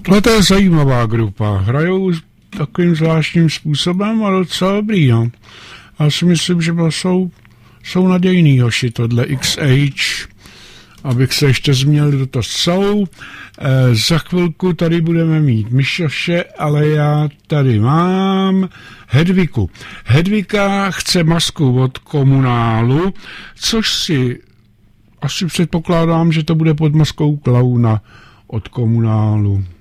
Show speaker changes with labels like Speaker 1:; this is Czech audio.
Speaker 1: Tohle je zajímavá grupa. Hrajou takovým zvláštním způsobem a docela dobrý, no. Já si myslím, že jsou nadějný hoši, tohle XH. Abych se ještě zmínil, kdo to jsou. Za chvilku tady budeme mít Myšoše, ale já tady mám Hedviku. Hedvika chce masku od Komunálu, což si asi předpokládám, že to bude pod maskou klauna od Komunálu.